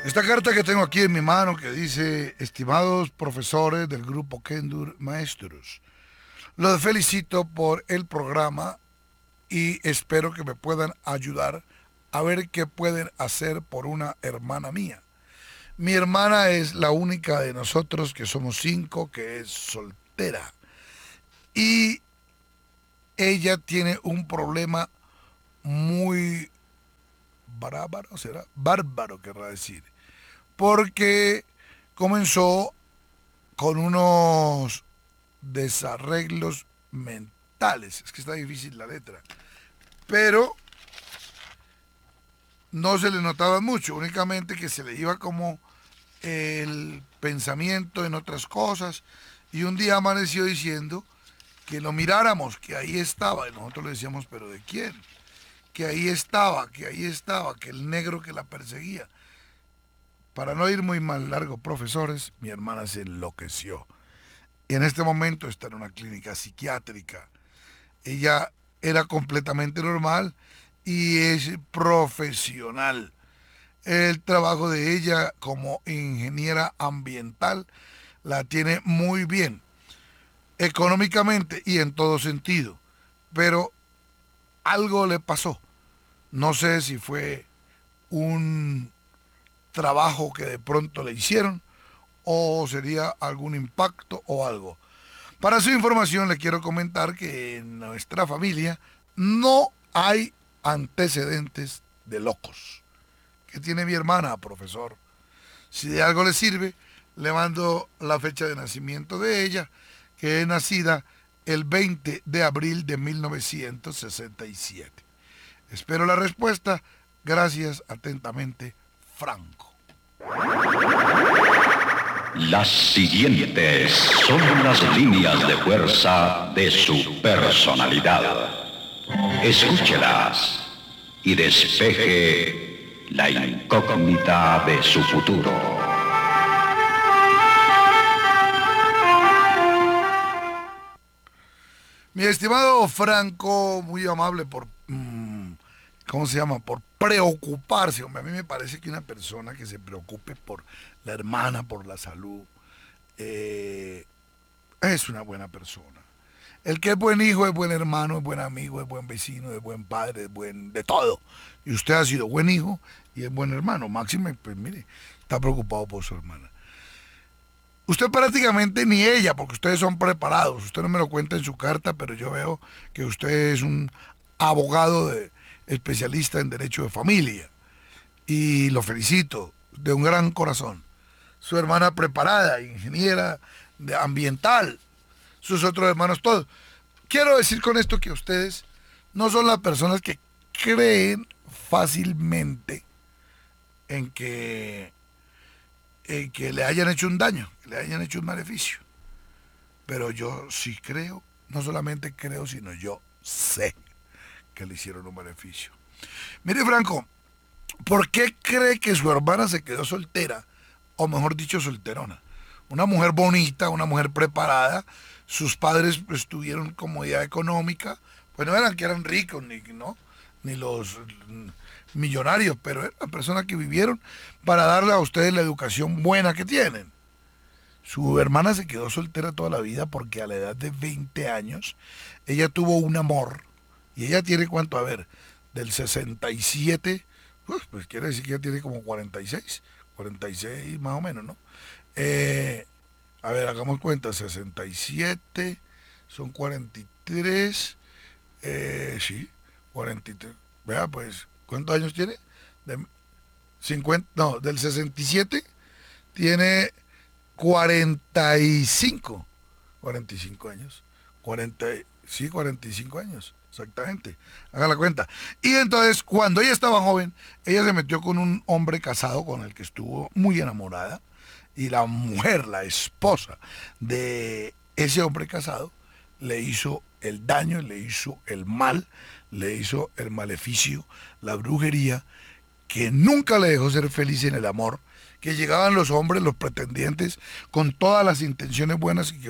Esta carta que tengo aquí en mi mano que dice: estimados profesores del grupo Kendur Maestros, los felicito por el programa y espero que me puedan ayudar a ver qué pueden hacer por una hermana mía. Mi hermana es la única de nosotros, que somos cinco, que es soltera. Y ella tiene un problema muy bárbaro, ¿será? Bárbaro, querrá decir. Porque comenzó con unos desarreglos mentales. Es que está difícil la letra. Pero no se le notaba mucho, únicamente que se le iba como el pensamiento en otras cosas. Y un día amaneció diciendo que lo miráramos, que ahí estaba. Y nosotros le decíamos: ¿pero de quién? Que ahí estaba, que ahí estaba, que el negro que la perseguía. Para no ir muy mal largo, profesores, mi hermana se enloqueció. Y en este momento está en una clínica psiquiátrica. Ella era completamente normal y es profesional. El trabajo de ella como ingeniera ambiental la tiene muy bien, económicamente y en todo sentido. Pero algo le pasó. No sé si fue un trabajo que de pronto le hicieron o sería algún impacto o algo. Para su información le quiero comentar que en nuestra familia no hay antecedentes de locos. ¿Qué tiene mi hermana, profesor? Si de algo le sirve, le mando la fecha de nacimiento de ella, que es nacida el 20 de abril de 1967. Espero la respuesta. Gracias atentamente, Franco. Las siguientes son las líneas de fuerza de su personalidad. Escúchelas y despeje la incógnita de su futuro. Mi estimado Franco, muy amable por, ¿cómo se llama? Por preocuparse. Hombre, a mí me parece que una persona que se preocupe por la hermana, por la salud, eh, es una buena persona. El que es buen hijo, es buen hermano, es buen amigo, es buen vecino, es buen padre, es buen de todo. Y usted ha sido buen hijo y es buen hermano. Máxime, pues mire, está preocupado por su hermana. Usted prácticamente ni ella, porque ustedes son preparados. Usted no me lo cuenta en su carta, pero yo veo que usted es un abogado especialista en derecho de familia. Y lo felicito de un gran corazón. Su hermana preparada, ingeniera ambiental, sus otros hermanos todos. Quiero decir con esto que ustedes no son las personas que creen fácilmente en que, en que le hayan hecho un daño, que le hayan hecho un maleficio. Pero yo sí creo, no solamente creo, sino yo sé que le hicieron un maleficio. Mire, Franco, ¿por qué cree que su hermana se quedó soltera? O mejor dicho, solterona. Una mujer bonita, una mujer preparada. Sus padres pues, tuvieron comodidad económica. Pues no eran que eran ricos, ni los millonarios, pero eran personas que vivieron para darle a ustedes la educación buena que tienen. Su hermana se quedó soltera toda la vida porque a la edad de 20 años ella tuvo un amor. Y ella tiene cuánto, a ver, del 67, pues quiere decir que ella tiene como 46 más o menos, ¿no? Eh, a ver, hagamos cuenta: 67 son 43, sí, 43. Vea, pues, ¿cuántos años tiene? De 50, no, del 67 tiene 45, 45 años. 40, sí, 45 años, exactamente. Haga la cuenta. Y entonces, cuando ella estaba joven, ella se metió con un hombre casado con el que estuvo muy enamorada. Y la mujer, la esposa de ese hombre casado, le hizo el daño, le hizo el mal, le hizo el maleficio, la brujería, que nunca le dejó ser feliz en el amor, que llegaban los hombres, los pretendientes, con todas las intenciones buenas y que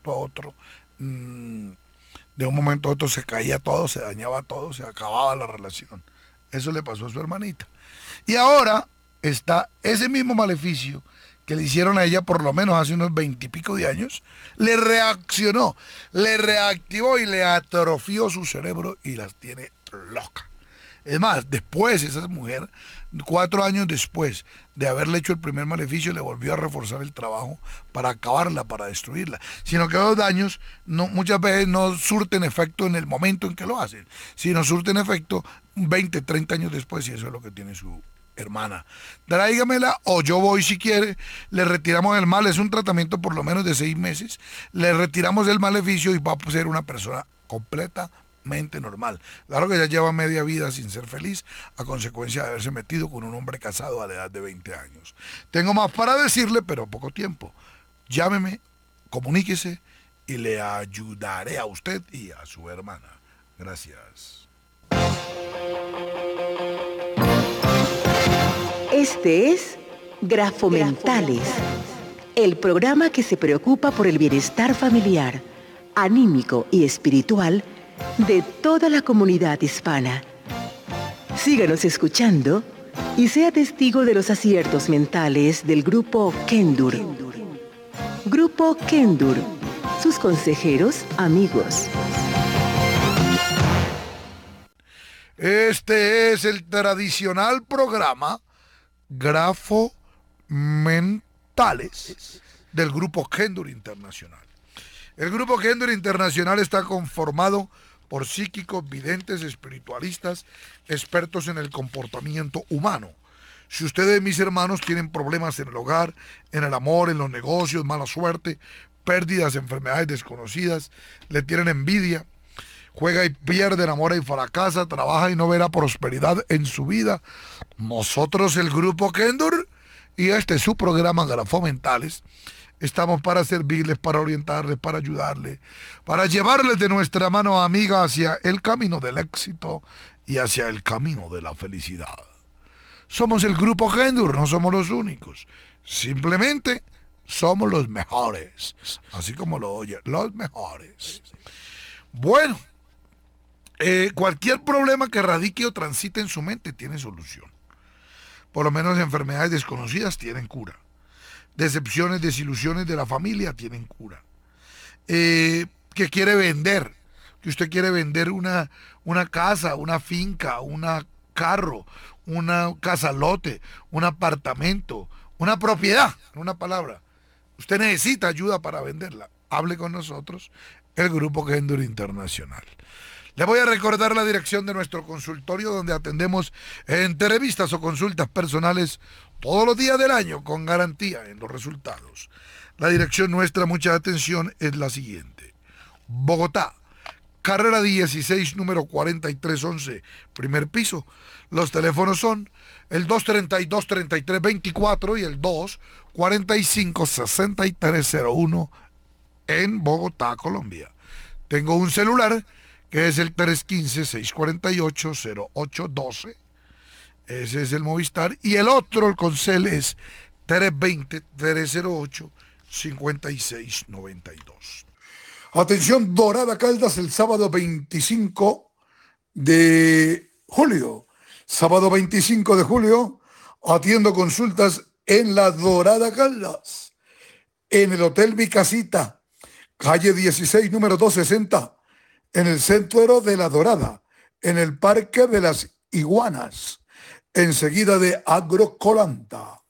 mmm, de un momento a otro se caía todo, se dañaba todo, se acababa la relación. Eso le pasó a su hermanita. Y ahora está ese mismo maleficio que le hicieron a ella por lo menos hace unos 20 y pico de años, le reaccionó, le reactivó y le atrofió su cerebro y las tiene loca. Es más, después esa mujer, 4 años después de haberle hecho el primer maleficio, le volvió a reforzar el trabajo para acabarla, para destruirla. Sino que los daños muchas veces no surten efecto en el momento en que lo hacen, sino surten efecto 20, 30 años después, y eso es lo que tiene su hermana. Tráigamela o yo voy si quiere, le retiramos el mal, es un tratamiento por lo menos de 6 meses, le retiramos el maleficio y va a ser una persona completamente normal. Claro que ya lleva media vida sin ser feliz a consecuencia de haberse metido con un hombre casado a la edad de 20 años. Tengo más para decirle, pero poco tiempo. Llámeme, comuníquese y le ayudaré a usted y a su hermana. Gracias. Este es Grafomentales, el programa que se preocupa por el bienestar familiar, anímico y espiritual de toda la comunidad hispana. Síganos escuchando y sea testigo de los aciertos mentales del Grupo Kendur. Grupo Kendur, sus consejeros amigos. Este es el tradicional programa Grafomentales del Grupo Kendur Internacional. El Grupo Kendur Internacional está conformado por psíquicos, videntes, espiritualistas, expertos en el comportamiento humano. Si ustedes, mis hermanos, tienen problemas en el hogar, en el amor, en los negocios, mala suerte, pérdidas, enfermedades desconocidas, le tienen envidia, juega y pierde, enamora y fracasa, trabaja y no verá prosperidad en su vida, nosotros, el Grupo Kendur, y este es su programa Grafomentales, estamos para servirles, para orientarles, para ayudarles, para llevarles de nuestra mano amiga hacia el camino del éxito y hacia el camino de la felicidad. Somos el Grupo Kendur, no somos los únicos. Simplemente somos los mejores. Así como lo oye, los mejores. Bueno, cualquier problema que radique o transite en su mente tiene solución. Por lo menos enfermedades desconocidas tienen cura. Decepciones, desilusiones de la familia tienen cura. Que quiere vender, que usted quiere vender una casa, una finca, un carro, una casa lote, un apartamento, una propiedad, en una palabra. Usted necesita ayuda para venderla. Hable con nosotros, el Grupo Kendur Internacional. Le voy a recordar la dirección de nuestro consultorio donde atendemos entrevistas o consultas personales todos los días del año con garantía en los resultados. La dirección nuestra, mucha atención, es la siguiente. Bogotá, carrera 16, número 4311, primer piso. Los teléfonos son el 232-3324 y el 245-6301 en Bogotá, Colombia. Tengo un celular que es el 315-648-0812. Ese es el Movistar. Y el otro, el Concel, es 320-308-5692. Atención, Dorada Caldas, el sábado 25 de julio. Sábado 25 de julio, atiendo consultas en la Dorada Caldas, en el Hotel Mi Casita, calle 16, número 260, en el centro de La Dorada, en el Parque de las Iguanas, enseguida de Agrocolanta.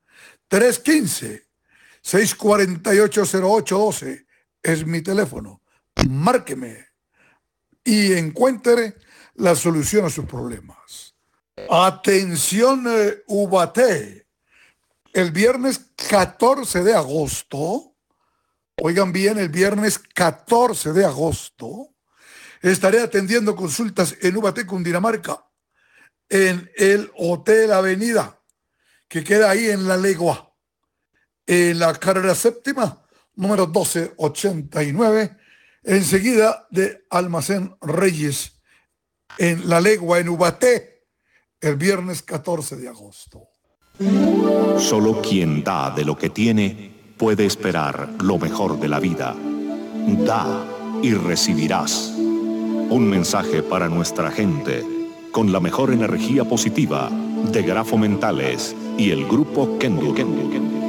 315-648-0812 es mi teléfono. Márqueme y encuentre la solución a sus problemas. Atención, Ubaté. El viernes 14 de agosto, oigan bien, el viernes 14 de agosto, estaré atendiendo consultas en Ubaté, Cundinamarca, en el Hotel Avenida, que queda ahí en La Legua, en la carrera séptima, número 1289, enseguida de Almacén Reyes, en La Legua, en Ubaté, el viernes 14 de agosto. Solo quien da de lo que tiene puede esperar lo mejor de la vida. Da y recibirás. Un mensaje para nuestra gente, con la mejor energía positiva de Grafo Mentales y el grupo Kendur.